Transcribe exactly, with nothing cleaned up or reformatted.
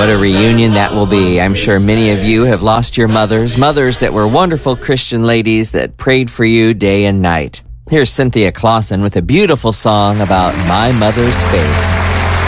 a reunion that will be. I'm sure many of you have lost your mothers, mothers that were wonderful Christian ladies that prayed for you day and night. Here's Cynthia Clausen with a beautiful song about my mother's faith.